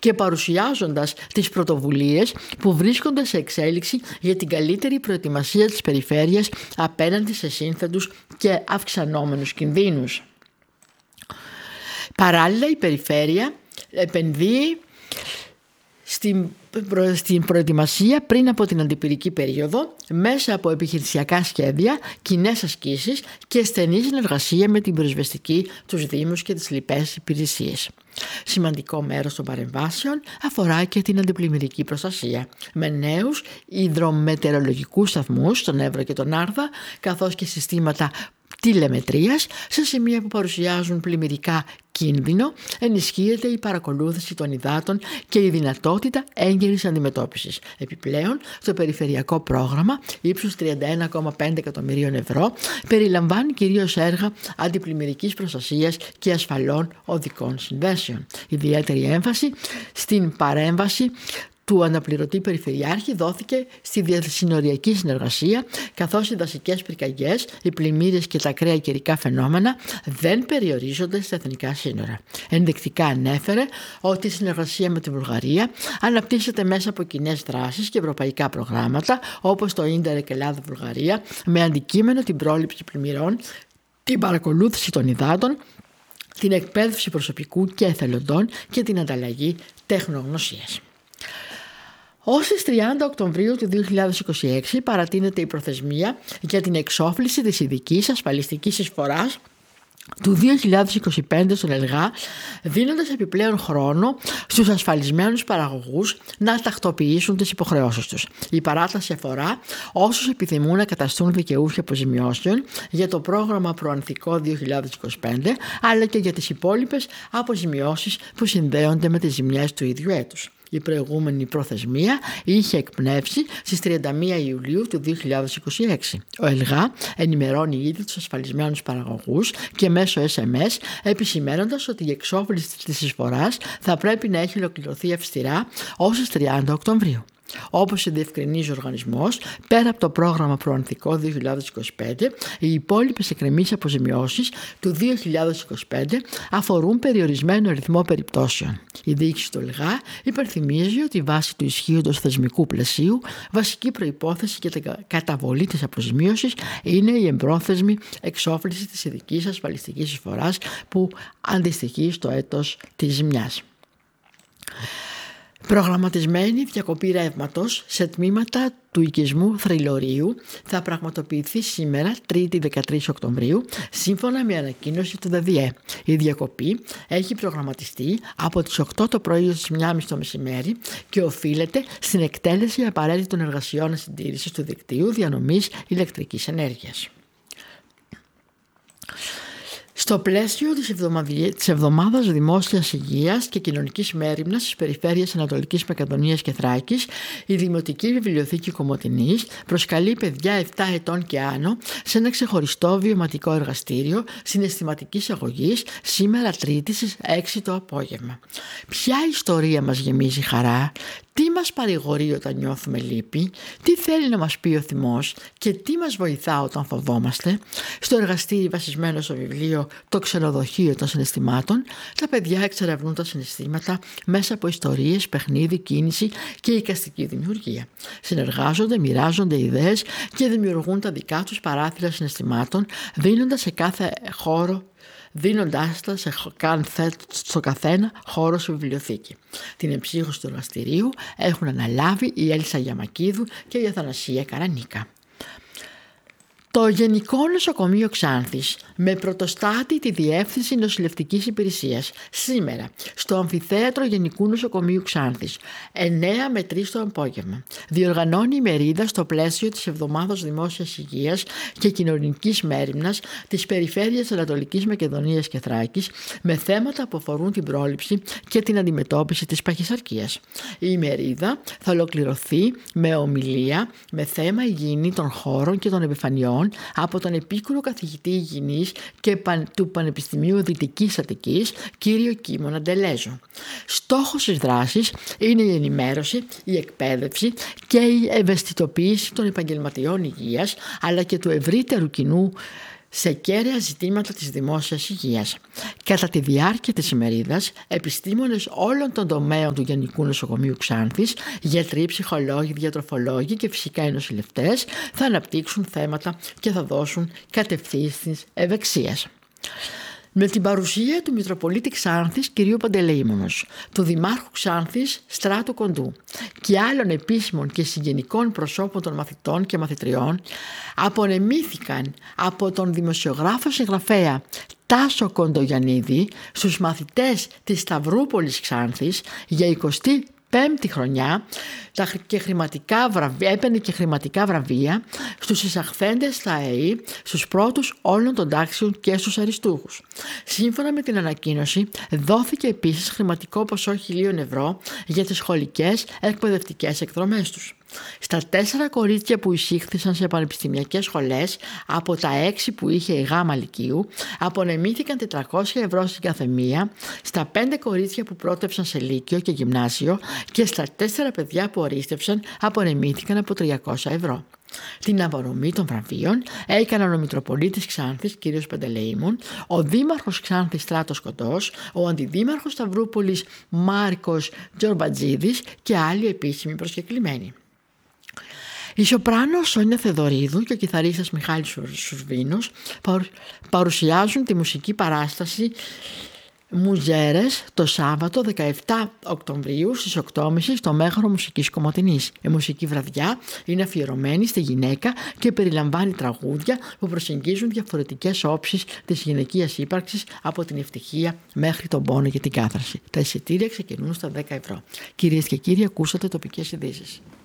και παρουσιάζοντας τις πρωτοβουλίες που βρίσκονται σε εξέλιξη για την καλύτερη προετοιμασία της περιφέρειας απέναντι σε σύνθετους και αυξανόμενους κινδύνους. Παράλληλα, η περιφέρεια επενδύει στην προετοιμασία πριν από την αντιπυρική περίοδο μέσα από επιχειρησιακά σχέδια, κοινές ασκήσεις και στενή συνεργασία με την πυροσβεστική, τους δήμους και τις λοιπές υπηρεσίες. Σημαντικό μέρος των παρεμβάσεων αφορά και την αντιπλημμυρική προστασία, με νέους υδρομετεωρολογικούς σταθμούς στον Εύρο και τον Άρδα, καθώς και συστήματα τηλεμετρίας σε σημεία που παρουσιάζουν πλημμυρικά κίνδυνο. Ενισχύεται η παρακολούθηση των υδάτων και η δυνατότητα έγκαιρης αντιμετώπισης. Επιπλέον, το περιφερειακό πρόγραμμα ύψους 31,5 εκατομμυρίων ευρώ περιλαμβάνει κυρίως έργα αντιπλημμυρικής προστασίας και ασφαλών οδικών συνδέσεων. Ιδιαίτερη έμφαση στην παρέμβαση του αναπληρωτή Περιφερειάρχη δόθηκε στη διασυνοριακή συνεργασία, καθώς οι δασικές πυρκαγιές, οι πλημμύρες και τα ακραία καιρικά φαινόμενα δεν περιορίζονται στα εθνικά σύνορα. Ενδεικτικά ανέφερε ότι η συνεργασία με τη Βουλγαρία αναπτύσσεται μέσα από κοινές δράσεις και ευρωπαϊκά προγράμματα, όπως το Ίντερεκ Ελλάδα-Βουλγαρία, με αντικείμενο την πρόληψη πλημμυρών, την παρακολούθηση των υδάτων, την εκπαίδευση προσωπικού και εθελοντών και την ανταλλαγή τεχνογνωσίας. Ως τις 30 Οκτωβρίου του 2026 παρατείνεται η προθεσμία για την εξόφληση της ειδικής ασφαλιστικής εισφοράς του 2025 στον ΕΛΓΑ, δίνοντας επιπλέον χρόνο στους ασφαλισμένους παραγωγούς να τακτοποιήσουν τις υποχρεώσεις τους. Η παράταση αφορά όσους επιθυμούν να καταστούν δικαιούχοι αποζημιώσεων για το πρόγραμμα Προανθικό 2025, αλλά και για τις υπόλοιπες αποζημιώσεις που συνδέονται με τις ζημιές του ίδιου έτους. Η προηγούμενη προθεσμία είχε εκπνεύσει στις 31 Ιουλίου του 2026. Ο ΕΛΓΑ ενημερώνει ήδη τους ασφαλισμένους παραγωγούς και μέσω SMS, επισημαίνοντας ότι η εξόφληση της εισφοράς θα πρέπει να έχει ολοκληρωθεί αυστηρά ως τις 30 Οκτωβρίου. Όπως διευκρινίζει ο οργανισμός, πέρα από το πρόγραμμα Προανθικό 2025, οι υπόλοιπες εκκρεμείς αποζημιώσεις του 2025 αφορούν περιορισμένο αριθμό περιπτώσεων. Η διοίκηση του ΕΛΓΑ υπενθυμίζει ότι βάσει του ισχύοντος θεσμικού πλαισίου, βασική προϋπόθεση για την καταβολή της αποζημίωσης είναι η εμπρόθεσμη εξόφληση της ειδικής ασφαλιστικής εισφοράς που αντιστοιχεί στο έτος της ζημιάς. Προγραμματισμένη διακοπή ρεύματος σε τμήματα του οικισμού Θρυλορείου θα πραγματοποιηθεί σήμερα, 3η 13 Οκτωβρίου, σύμφωνα με ανακοίνωση του ΔΔΕ. Η διακοπή έχει προγραμματιστεί από τις 8 το πρωί ως τις 1.30 το μεσημέρι και οφείλεται στην εκτέλεση απαραίτητων εργασιών συντήρησης του δικτύου διανομής ηλεκτρικής ενέργειας. Στο πλαίσιο της εβδομάδας Δημόσιας Υγείας και Κοινωνικής Μέριμνας στις περιφέρειες Ανατολικής Μακεδονίας και Θράκης, η Δημοτική Βιβλιοθήκη Κομοτηνής προσκαλεί παιδιά 7 ετών και άνω σε ένα ξεχωριστό βιωματικό εργαστήριο συναισθηματικής αγωγής σήμερα Τρίτη στις 6 το απόγευμα. Ποια ιστορία μας γεμίζει χαρά, τι μας παρηγορεί όταν νιώθουμε λύπη, τι θέλει να μας πει ο θυμός και τι μας βοηθά όταν φοβόμαστε. Στο εργαστήρι βασισμένο στο βιβλίο «Το ξενοδοχείο των συναισθημάτων», τα παιδιά εξερευνούν τα συναισθήματα μέσα από ιστορίες, παιχνίδι, κίνηση και εικαστική δημιουργία. Συνεργάζονται, μοιράζονται ιδέες και δημιουργούν τα δικά τους παράθυρα συναισθημάτων, δίνοντας τα στο καθένα χώρο στη βιβλιοθήκη. Την εμψύχωση του εργαστηρίου έχουν αναλάβει η Έλισσα Γιαμακίδου και η Αθανασία Καρανίκα. Το Γενικό Νοσοκομείο Ξάνθης, με πρωτοστάτη τη Διεύθυνση Νοσηλευτικής Υπηρεσίας, σήμερα στο Αμφιθέατρο Γενικού Νοσοκομείου Ξάνθης, 9 με 3 το απόγευμα, διοργανώνει ημερίδα στο πλαίσιο της Εβδομάδας Δημόσιας Υγείας και Κοινωνικής Μέριμνας της Περιφέρειας Ανατολικής Μακεδονίας και Θράκης, με θέματα που αφορούν την πρόληψη και την αντιμετώπιση της παχυσαρκίας. Η ημερίδα θα ολοκληρωθεί με ομιλία με θέμα υγιεινή των χώρων και των επιφανειών από τον επίκουρο καθηγητή υγιεινής και του Πανεπιστημίου Δυτικής Αττικής, κύριο Κίμωνα Ντελέζο. Στόχος της δράσης είναι η ενημέρωση, η εκπαίδευση και η ευαισθητοποίηση των επαγγελματιών υγείας, αλλά και του ευρύτερου κοινού σε κέραια ζητήματα της δημόσιας υγείας. Κατά τη διάρκεια της ημερίδας, επιστήμονες όλων των τομέων του Γενικού Νοσοκομείου Ξάνθης, γιατροί, ψυχολόγοι, διατροφολόγοι και φυσικά οι νοσηλευτές θα αναπτύξουν θέματα και θα δώσουν κατευθύνσεις ευεξίας. Με την παρουσία του Μητροπολίτη Ξάνθης κ. Παντελεήμονος, του Δημάρχου Ξάνθης Στράτου Κοντού και άλλων επίσημων και συγγενικών προσώπων των μαθητών και μαθητριών, απονεμήθηκαν από τον δημοσιογράφο συγγραφέα Τάσο Κοντογιαννίδη στους μαθητές της Σταυρούπολης Ξάνθης για 25η χρονιά έπαιρνε και χρηματικά βραβεία στους εισαχθέντες στα ΑΕΗ, στους πρώτους όλων των τάξεων και στους αριστούχους. Σύμφωνα με την ανακοίνωση, δόθηκε επίσης χρηματικό ποσό 1.000 ευρώ για τις σχολικές εκπαιδευτικές εκδρομές τους. Στα 4 κορίτσια που εισήχθησαν σε πανεπιστημιακές σχολές από τα 6 που είχε η Γάμα Λυκείου, απονεμήθηκαν 400 ευρώ στην καθεμία, στα 5 κορίτσια που πρότευσαν σε λύκειο και γυμνάσιο και στα 4 παιδιά που ορίστευσαν απονεμήθηκαν από 300 ευρώ. Την απονομή των βραβείων έκαναν ο Μητροπολίτης Ξάνθης κ. Παντελεήμων, ο Δήμαρχος Ξάνθης Στράτος Κοντός, ο Αντιδήμαρχος Σταυρούπολης Μάρκος Τζορμπατζίδης και άλλοι επίσημοι προσκεκλημένοι. Η σοπράνο Σόνια Θεδωρίδου και ο κιθαρίστας Μιχάλης Σουρβίνος παρουσιάζουν τη μουσική παράσταση Μουζέρες το Σάββατο 17 Οκτωβρίου στις 8.30 στο Μέγαρο Μουσικής Κομοτηνής. Η μουσική βραδιά είναι αφιερωμένη στη γυναίκα και περιλαμβάνει τραγούδια που προσεγγίζουν διαφορετικές όψεις της γυναικείας ύπαρξης, από την ευτυχία μέχρι τον πόνο και την κάθαρση. Τα εισιτήρια ξεκινούν στα 10 ευρώ. Κυρίες και κύριοι, ακούσατε τοπικές ειδήσεις.